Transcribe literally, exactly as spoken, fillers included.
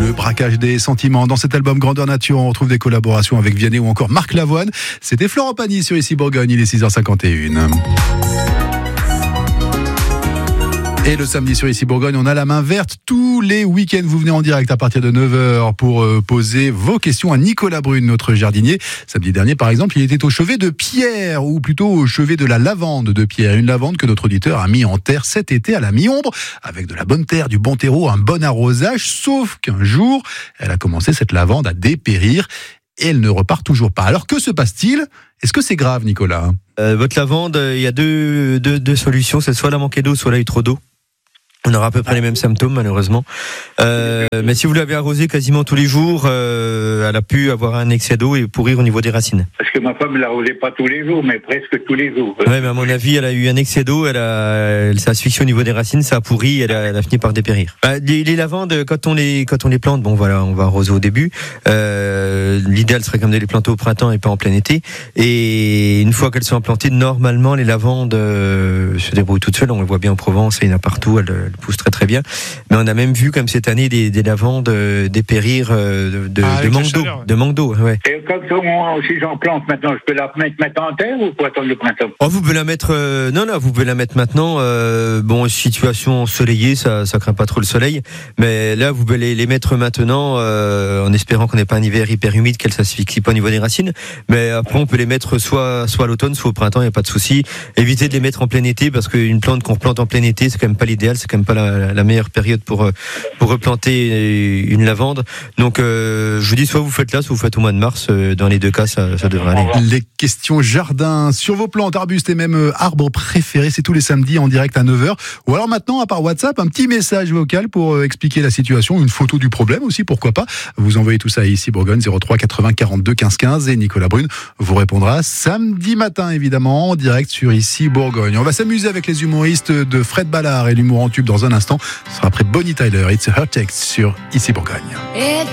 Le braquage des sentiments. Dans cet album Grandeur Nature, on retrouve des collaborations avec Vianney ou encore Marc Lavoine. C'était Florent Pagny sur Ici Bourgogne, il est six heures cinquante et une. Et le samedi sur Ici Bourgogne, on a la main verte. Tous les week-ends, vous venez en direct à partir de neuf heures pour euh, poser vos questions à Nicolas Brune, notre jardinier. Samedi dernier, par exemple, il était au chevet de Pierre, ou plutôt au chevet de la lavande de Pierre. Une lavande que notre auditeur a mis en terre cet été à la mi-ombre, avec de la bonne terre, du bon terreau, un bon arrosage. Sauf qu'un jour, elle a commencé, cette lavande, à dépérir. Et elle ne repart toujours pas. Alors que se passe-t-il ? Est-ce que c'est grave, Nicolas ? euh, Votre lavande, il y a deux, deux, deux solutions. C'est soit elle a manqué d'eau, soit elle a eu trop d'eau. On aura à peu près les mêmes symptômes, malheureusement. Euh, mais si vous l'avez arrosée quasiment tous les jours, euh, elle a pu avoir un excès d'eau et pourrir au niveau des racines. Parce que ma femme ne l'arrosait pas tous les jours, mais presque tous les jours. Oui, mais à mon avis, elle a eu un excès d'eau, elle a, elle s'est asphyxiée au niveau des racines, ça a pourri, elle a, elle a fini par dépérir. Bah, les, les lavandes, quand on les, quand on les plante, bon voilà, on va arroser au début. Euh, l'idéal serait comme de les planter au printemps et pas en plein été. Et une fois qu'elles sont implantées, normalement, les lavandes euh, se débrouillent toutes seules. On le voit bien en Provence, il y en a partout. Elles, elles poussent très très bien. Mais on a même vu, comme cette année, des, des lavandes euh, dépérir euh, de, ah, de manque d'eau, de manque d'eau. Ouais. Et quand on, si j'en plante maintenant, je peux la mettre maintenant en terre ou pour attendre le printemps ? Oh, vous pouvez la mettre, euh, non, non, vous pouvez la mettre maintenant. Euh, bon, situation ensoleillée, ça, ça craint pas trop le soleil. Mais là, vous pouvez les, les mettre maintenant, euh, en espérant qu'on n'ait pas un hiver hyper humide, qu'elles s'asphyxient pas au niveau des racines. Mais après, on peut les mettre soit, soit à l'automne, soit au printemps. Il y a pas de souci. Évitez de les mettre en plein été parce qu'une plante qu'on plante en plein été, c'est quand même pas l'idéal, c'est quand même pas la, la meilleure période pour pour replanter une lavande. Donc, euh, je vous dis, soit vous faites là, soit vous faites au mois de mars. Dans les deux cas, ça, ça devrait aller. Les questions jardin sur vos plantes, arbustes et même arbres préférés, c'est tous les samedis en direct à neuf heures. Ou alors maintenant, à part WhatsApp, un petit message vocal pour expliquer la situation, une photo du problème aussi, pourquoi pas. Vous envoyez tout ça à Ici Bourgogne, zéro trois quatre-vingts quarante-deux quinze quinze et Nicolas Brune vous répondra samedi matin, évidemment, en direct sur Ici Bourgogne. On va s'amuser avec les humoristes de Fred Ballard et l'humour en tube dans un instant. Ce sera après Bonnie Tyler, It's a Hurt Text sur Ici Bourgogne.